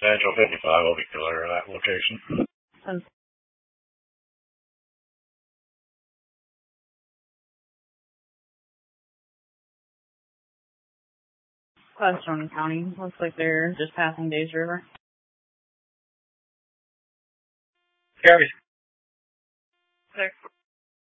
Central 55 will be clear at that location. Western County. Looks like they're just passing Days River. Gary. 6.